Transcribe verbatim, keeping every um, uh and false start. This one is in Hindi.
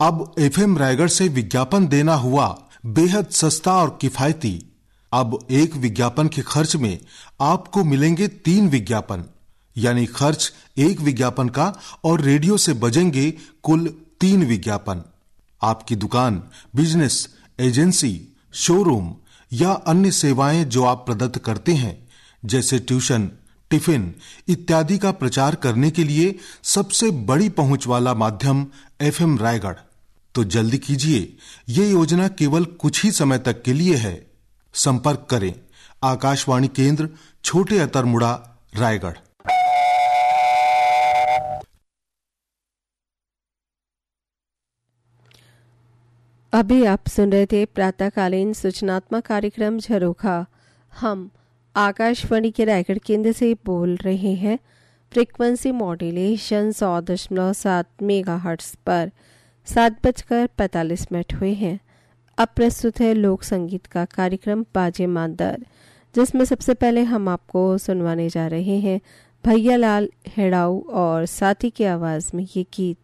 अब एफएम रायगढ़ से विज्ञापन देना हुआ बेहद सस्ता और किफायती। अब एक विज्ञापन के खर्च में आपको मिलेंगे तीन विज्ञापन, यानी खर्च एक विज्ञापन का और रेडियो से बजेंगे कुल तीन विज्ञापन। आपकी दुकान, बिजनेस, एजेंसी, शोरूम या अन्य सेवाएं जो आप प्रदत्त करते हैं, जैसे ट्यूशन, टिफिन इत्यादि का प्रचार करने के लिए सबसे बड़ी पहुंच वाला माध्यम एफएम रायगढ़। तो जल्दी कीजिए, ये योजना केवल कुछ ही समय तक के लिए है। संपर्क करें आकाशवाणी केंद्र, छोटे अतरमुड़ा, रायगढ़। अभी आप सुन रहे थे प्रातःकालीन सूचनात्मक कार्यक्रम झरोखा। हम आकाशवाणी के रायगढ़ केंद्र से बोल रहे हैं। फ्रीक्वेंसी मॉड्यूलेशन सौ दशमलव सात मेगा हर्ट्ज पर सात बजकर पैंतालीस मिनट हुए हैं। अब प्रस्तुत है लोक संगीत का कार्यक्रम बाजे मांदर, जिसमें सबसे पहले हम आपको सुनवाने जा रहे हैं भैया लाल हेड़ाऊ और साथी की आवाज में ये गीत।